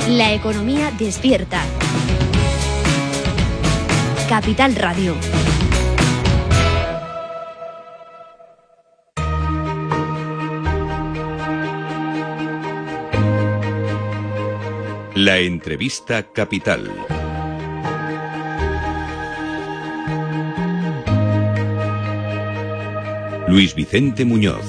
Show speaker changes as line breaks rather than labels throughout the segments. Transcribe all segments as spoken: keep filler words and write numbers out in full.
La economía despierta. Capital Radio.
La entrevista capital. Luis Vicente Muñoz.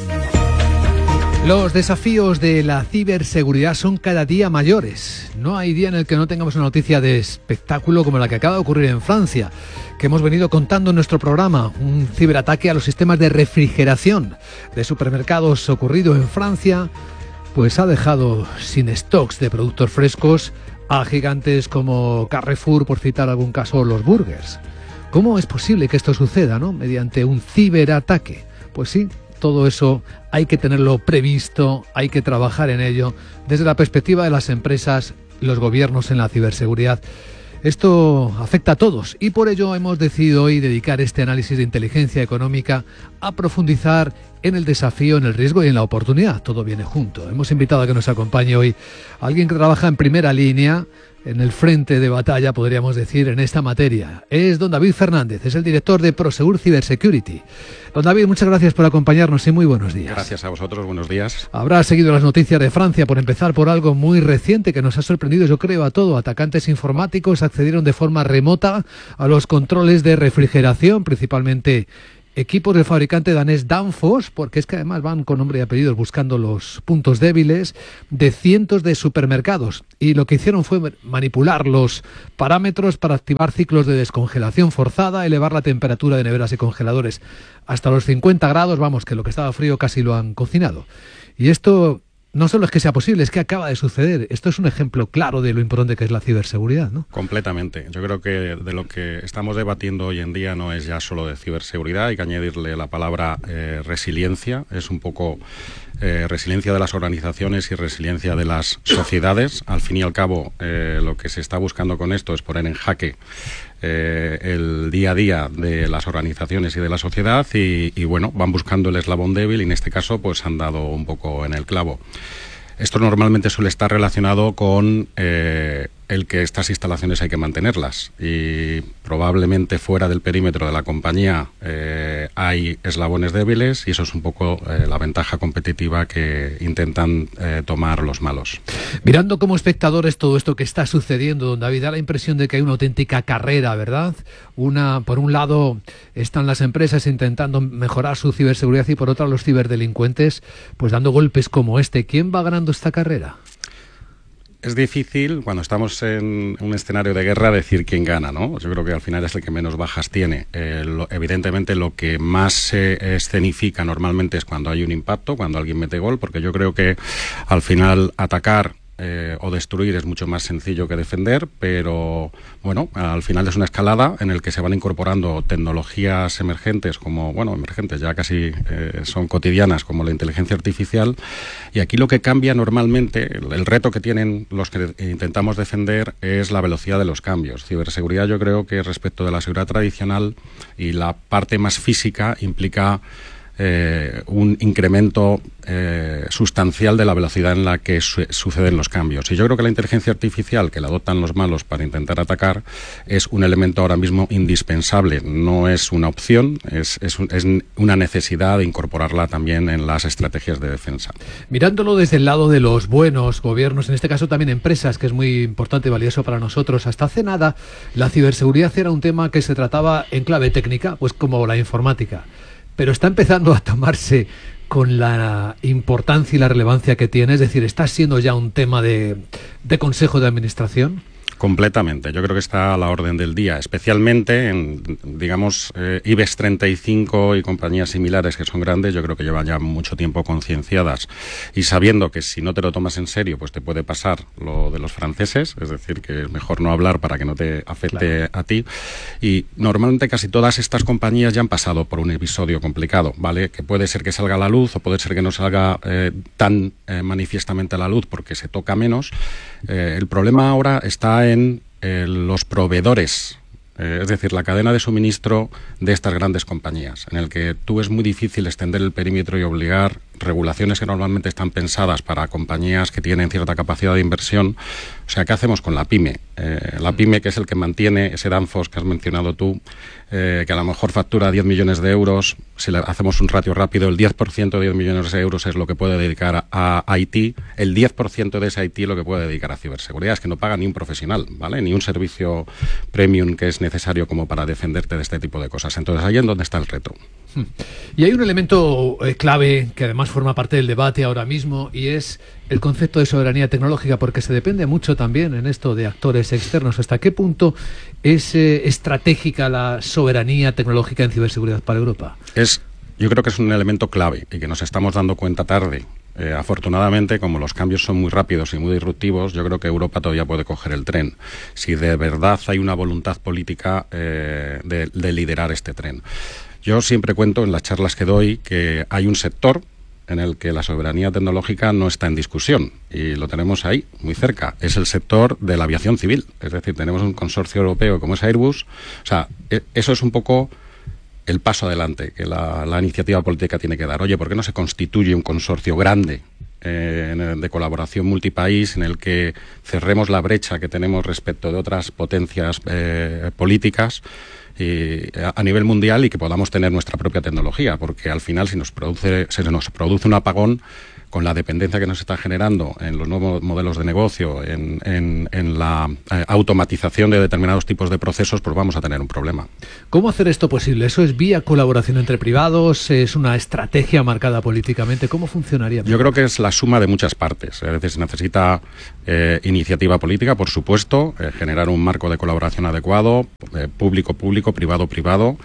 Los desafíos de la ciberseguridad son cada día mayores. No hay día en el que no tengamos una noticia de espectáculo como la que acaba de ocurrir en Francia, que hemos venido contando en nuestro programa. Un ciberataque a los sistemas de refrigeración de supermercados ocurrido en Francia, pues ha dejado sin stocks de productos frescos a gigantes como Carrefour, por citar algún caso, los burgers. ¿Cómo es posible que esto suceda, no? Mediante un ciberataque. Pues sí, todo eso hay que tenerlo previsto, hay que trabajar en ello desde la perspectiva de las empresas y los gobiernos en la ciberseguridad. Esto afecta a todos y por ello hemos decidido hoy dedicar este análisis de inteligencia económica a profundizar en el desafío, en el riesgo y en la oportunidad. Todo viene junto. Hemos invitado a que nos acompañe hoy a alguien que trabaja en primera línea, en el frente de batalla, podríamos decir, en esta materia. Es don David Fernández, es el director de Prosegur Cybersecurity. Don David, muchas gracias por acompañarnos y muy buenos días.
Gracias a vosotros, buenos días.
Habrá seguido las noticias de Francia, por empezar por algo muy reciente que nos ha sorprendido, yo creo, a todo. Atacantes informáticos accedieron de forma remota a los controles de refrigeración, principalmente equipos del fabricante danés Danfoss, porque es que además van con nombre y apellidos buscando los puntos débiles de cientos de supermercados. Y lo que hicieron fue manipular los parámetros para activar ciclos de descongelación forzada, elevar la temperatura de neveras y congeladores hasta los cincuenta grados, vamos, que lo que estaba frío casi lo han cocinado. Y esto no solo es que sea posible, es que acaba de suceder. Esto es un ejemplo claro de lo importante que es la ciberseguridad, ¿no?
Completamente. Yo creo que de lo que estamos debatiendo hoy en día no es ya solo de ciberseguridad, hay que añadirle la palabra eh, resiliencia. Es un poco eh, resiliencia de las organizaciones y resiliencia de las sociedades. Al fin y al cabo, eh, lo que se está buscando con esto es poner en jaque Eh, el día a día de las organizaciones y de la sociedad y, y bueno, van buscando el eslabón débil y en este caso pues han dado un poco en el clavo. Esto normalmente suele estar relacionado con eh, el que estas instalaciones hay que mantenerlas y probablemente fuera del perímetro de la compañía eh, hay eslabones débiles y eso es un poco eh, la ventaja competitiva que intentan eh, tomar los malos.
Mirando como espectadores todo esto que está sucediendo, don David, da la impresión de que hay una auténtica carrera, ¿verdad? Una, por un lado están las empresas intentando mejorar su ciberseguridad y por otro los ciberdelincuentes pues dando golpes como este. ¿Quién va ganando esta carrera?
Es difícil, cuando estamos en un escenario de guerra, decir quién gana, ¿no? Yo creo que al final es el que menos bajas tiene. Eh, lo, evidentemente, lo que más se escenifica normalmente es cuando hay un impacto, cuando alguien mete gol, porque yo creo que al final atacar Eh, o destruir es mucho más sencillo que defender, pero bueno, al final es una escalada en el que se van incorporando tecnologías emergentes como, bueno, emergentes ya casi eh, son cotidianas, como la inteligencia artificial, y aquí lo que cambia normalmente, el, el reto que tienen los que intentamos defender es la velocidad de los cambios. Ciberseguridad yo creo que respecto de la seguridad tradicional y la parte más física implica Eh, un incremento eh, sustancial de la velocidad en la que su suceden los cambios. Y yo creo que la inteligencia artificial, que la adoptan los malos para intentar atacar, es un elemento ahora mismo indispensable. No es una opción, es, es, un, es una necesidad de incorporarla también en las estrategias de defensa.
Mirándolo desde el lado de los buenos gobiernos, en este caso también empresas, que es muy importante y valioso para nosotros, hasta hace nada la ciberseguridad era un tema que se trataba en clave técnica, pues como la informática. Pero está empezando a tomarse con la importancia y la relevancia que tiene, es decir, está siendo ya un tema de, de consejo de administración.
Completamente. Yo creo que está a la orden del día, especialmente en, digamos, eh, IBEX treinta y cinco y compañías similares que son grandes. Yo creo que llevan ya mucho tiempo concienciadas y sabiendo que si no te lo tomas en serio, pues te puede pasar lo de los franceses, es decir, que es mejor no hablar para que no te afecte claro. a ti. Y normalmente casi todas estas compañías ya han pasado por un episodio complicado, ¿vale? Que puede ser que salga a la luz o puede ser que no salga eh, tan eh, manifiestamente a la luz porque se toca menos. Eh, el problema ahora está en eh, los proveedores, eh, es decir, la cadena de suministro de estas grandes compañías, en el que tú es muy difícil extender el perímetro y obligar regulaciones que normalmente están pensadas para compañías que tienen cierta capacidad de inversión. O sea, ¿qué hacemos con la pyme? Eh, la pyme, que es el que mantiene ese Danfoss que has mencionado tú, eh, que a lo mejor factura diez millones de euros, si le hacemos un ratio rápido, el diez por ciento de diez millones de euros es lo que puede dedicar a, a I T, el diez por ciento de ese I T es lo que puede dedicar a ciberseguridad. Es que no paga ni un profesional, ¿vale? Ni un servicio premium que es necesario como para defenderte de este tipo de cosas. Entonces, ahí es donde está el reto.
Y hay un elemento eh, clave que además forma parte del debate ahora mismo, y es el concepto de soberanía tecnológica, porque se depende mucho también en esto de actores externos. ¿Hasta qué punto es eh, estratégica la soberanía tecnológica en ciberseguridad para Europa?
Es, yo creo que es un elemento clave y que nos estamos dando cuenta tarde. Eh, afortunadamente, como los cambios son muy rápidos y muy disruptivos, yo creo que Europa todavía puede coger el tren, si de verdad hay una voluntad política eh, de, de liderar este tren. Yo siempre cuento en las charlas que doy que hay un sector en el que la soberanía tecnológica no está en discusión, y lo tenemos ahí, muy cerca. Es el sector de la aviación civil. Es decir, tenemos un consorcio europeo como es Airbus. O sea, eso es un poco el paso adelante que la, la iniciativa política tiene que dar. Oye, ¿por qué no se constituye un consorcio grande eh, de colaboración multipaís en el que cerremos la brecha que tenemos respecto de otras potencias eh, políticas y a nivel mundial, y que podamos tener nuestra propia tecnología? Porque al final, si nos produce, se nos produce un apagón, con la dependencia que nos está generando en los nuevos modelos de negocio, en, en, en la eh, automatización de determinados tipos de procesos, pues vamos a tener un problema.
¿Cómo hacer esto posible? ¿Eso es vía colaboración entre privados? ¿Es una estrategia marcada políticamente? ¿Cómo funcionaría?
Yo creo que es la suma de muchas partes. Es decir, se necesita eh, iniciativa política, por supuesto, eh, generar un marco de colaboración adecuado, eh, público-público, privado-privado,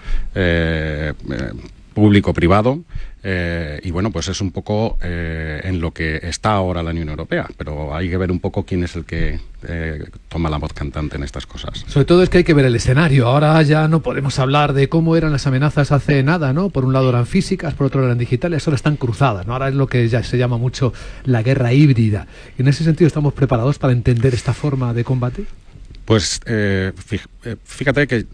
eh, eh, público-privado, eh, y bueno, pues es un poco eh, en lo que está ahora la Unión Europea, pero hay que ver un poco quién es el que eh, toma la voz cantante en estas cosas.
Sobre todo es que hay que ver el escenario. Ahora ya no podemos hablar de cómo eran las amenazas hace nada, ¿no? Por un lado eran físicas, por otro eran digitales, ahora están cruzadas, ¿no? Ahora es lo que ya se llama mucho la guerra híbrida. ¿En ese sentido estamos preparados para entender esta forma de combate?
Pues eh, fíjate que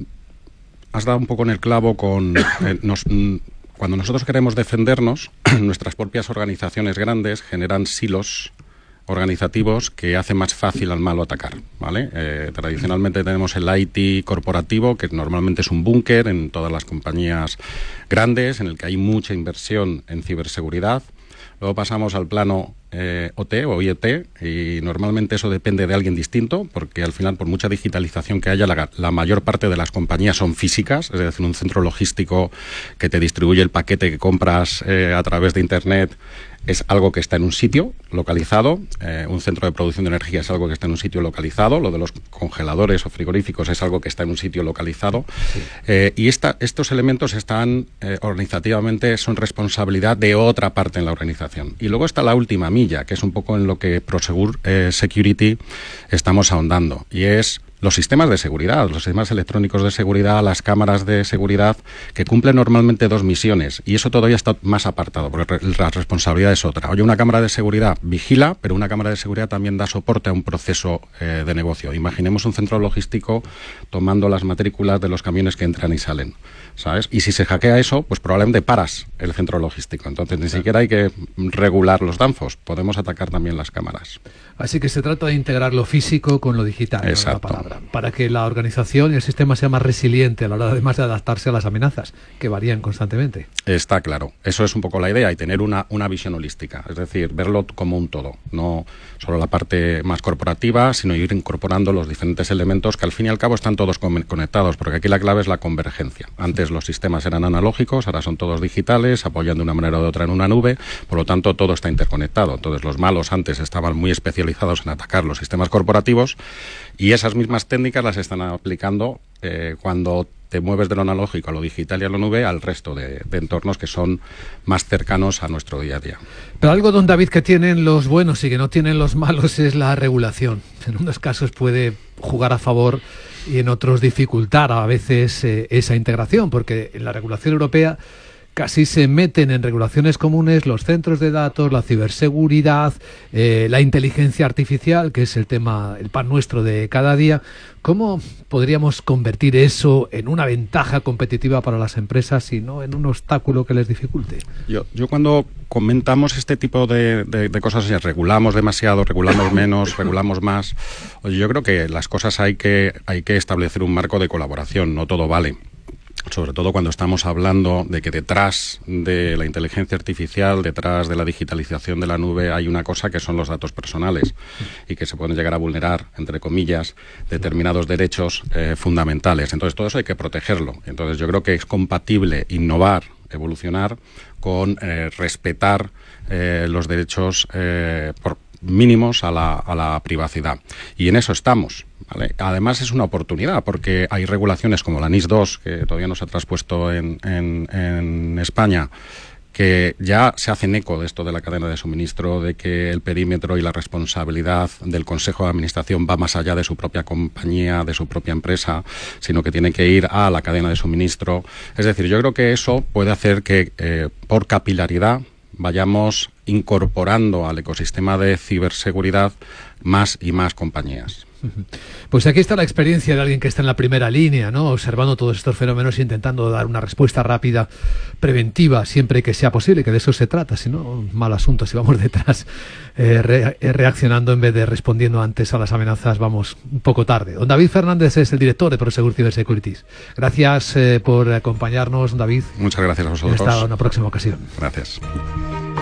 has dado un poco en el clavo con... Eh, nos, cuando nosotros queremos defendernos, nuestras propias organizaciones grandes generan silos organizativos que hacen más fácil al malo atacar, ¿vale? Eh, tradicionalmente tenemos el I T corporativo, que normalmente es un búnker en todas las compañías grandes, en el que hay mucha inversión en ciberseguridad. Luego pasamos al plano eh, O T o I O T, y normalmente eso depende de alguien distinto, porque al final, por mucha digitalización que haya, la, la mayor parte de las compañías son físicas, es decir, un centro logístico que te distribuye el paquete que compras eh, a través de Internet es algo que está en un sitio localizado. Eh, un centro de producción de energía es algo que está en un sitio localizado. Lo de los congeladores o frigoríficos es algo que está en un sitio localizado. Sí. Eh, y esta, estos elementos están eh, organizativamente, son responsabilidad de otra parte en la organización. Y luego está la última milla, que es un poco en lo que Prosegur eh, Security estamos ahondando, y es los sistemas de seguridad, los sistemas electrónicos de seguridad, las cámaras de seguridad, que cumplen normalmente dos misiones, y eso todavía está más apartado, porque la responsabilidad es otra. Oye, una cámara de seguridad vigila, pero una cámara de seguridad también da soporte a un proceso eh, de negocio. Imaginemos un centro logístico tomando las matrículas de los camiones que entran y salen, ¿sabes? Y si se hackea eso, pues probablemente paras el centro logístico. Entonces ni siquiera hay que regular los Danfoss, podemos atacar también las cámaras.
Así que se trata de integrar lo físico con lo digital, ¿no? La palabra, para que la organización y el sistema sea más resiliente a la hora, además de adaptarse a las amenazas, que varían constantemente.
Está claro. Eso es un poco la idea, y tener una, una visión holística, es decir, verlo como un todo, no solo la parte más corporativa, sino ir incorporando los diferentes elementos que al fin y al cabo están todos conectados, porque aquí la clave es la convergencia. Antes los sistemas eran analógicos, ahora son todos digitales, apoyan de una manera u otra en una nube, por lo tanto todo está interconectado. Entonces los malos antes estaban muy especializados en atacar los sistemas corporativos, y esas mismas técnicas las están aplicando eh, cuando te mueves de lo analógico a lo digital y a la nube al resto de, de entornos que son más cercanos a nuestro día a día.
Pero algo, don David, que tienen los buenos y que no tienen los malos es la regulación. En unos casos puede jugar a favor y en otros dificultar a veces eh, esa integración, porque en la regulación europea casi se meten en regulaciones comunes los centros de datos, la ciberseguridad, eh, la inteligencia artificial, que es el tema, el pan nuestro de cada día. ¿Cómo podríamos convertir eso en una ventaja competitiva para las empresas y no en un obstáculo que les dificulte?
Yo, yo cuando comentamos este tipo de, de, de cosas, ya regulamos demasiado, regulamos menos, regulamos más, yo creo que las cosas hay que, hay que establecer un marco de colaboración, no todo vale. Sobre todo cuando estamos hablando de que detrás de la inteligencia artificial, detrás de la digitalización de la nube, hay una cosa que son los datos personales y que se pueden llegar a vulnerar, entre comillas, determinados derechos eh, fundamentales. Entonces, todo eso hay que protegerlo. Entonces, yo creo que es compatible innovar, evolucionar, con eh, respetar eh, los derechos eh, por mínimos a la, a la privacidad. Y en eso estamos, ¿vale? Además es una oportunidad porque hay regulaciones como la N I S dos, que todavía no se ha traspuesto en, en, en España, que ya se hacen eco de esto de la cadena de suministro, de que el perímetro y la responsabilidad del Consejo de Administración va más allá de su propia compañía, de su propia empresa, sino que tiene que ir a la cadena de suministro. Es decir, yo creo que eso puede hacer que eh, por capilaridad vayamos incorporando al ecosistema de ciberseguridad más y más compañías.
Pues aquí está la experiencia de alguien que está en la primera línea, ¿no? Observando todos estos fenómenos e intentando dar una respuesta rápida, preventiva, siempre que sea posible, que de eso se trata, si no, mal asunto, si vamos detrás eh, re reaccionando en vez de respondiendo antes a las amenazas, vamos un poco tarde. Don David Fernández es el director de Prosegur Cybersecurities. Gracias eh, por acompañarnos, don David.
Muchas gracias a vosotros.
Hasta una próxima ocasión.
Gracias.